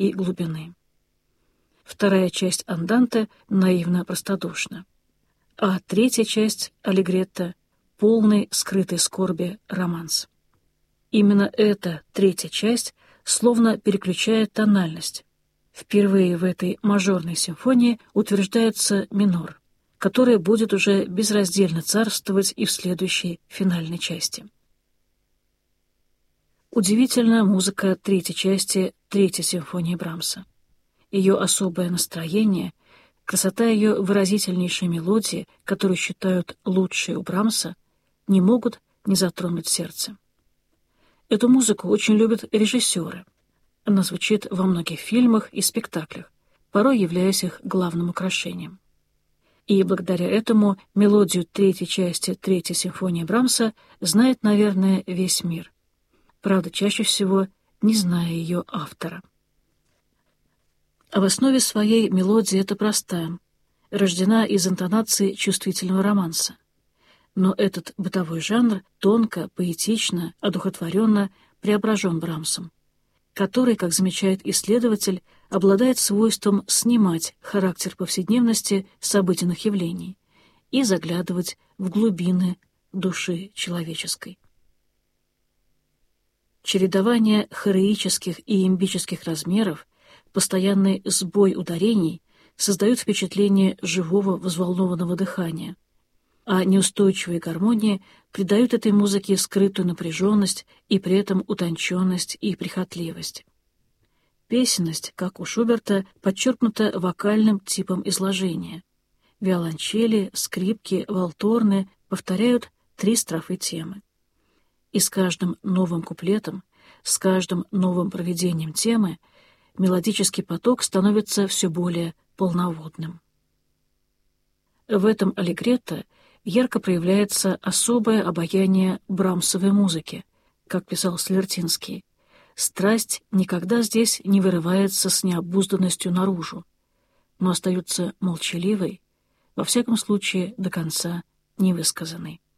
и глубины. Вторая часть анданте наивно простодушна, а третья часть аллегретто — полный скрытой скорби романс. Именно эта третья часть словно переключает тональность. Впервые в этой мажорной симфонии утверждается минор, который будет уже безраздельно царствовать и в следующей финальной части. Удивительна музыка третьей части Третьей симфонии Брамса. Ее особое настроение, красота ее выразительнейшей мелодии, которую считают лучшей у Брамса, не могут не затронуть сердце. Эту музыку очень любят режиссеры. Она звучит во многих фильмах и спектаклях, порой являясь их главным украшением. И благодаря этому мелодию третьей части Третьей симфонии Брамса знает, наверное, весь мир. Правда, чаще всего не зная ее автора. А в основе своей мелодия эта простая, рождена из интонации чувствительного романса. Но этот бытовой жанр тонко, поэтично, одухотворенно преображен Брамсом, который, как замечает исследователь, обладает свойством снимать характер повседневности с обыденных явлений и заглядывать в глубины души человеческой. Чередование хореических и ямбических размеров, постоянный сбой ударений создают впечатление живого взволнованного дыхания, а неустойчивые гармонии придают этой музыке скрытую напряженность и при этом утонченность и прихотливость. Песенность, как у Шуберта, подчеркнута вокальным типом изложения. Виолончели, скрипки, валторны повторяют 3 строфы темы. И с каждым новым куплетом, с каждым новым проведением темы мелодический поток становится все более полноводным. В этом аллегретто ярко проявляется особое обаяние брамсовой музыки, как писал Слертинский. Страсть никогда здесь не вырывается с необузданностью наружу, но остается молчаливой, во всяком случае до конца невысказанной.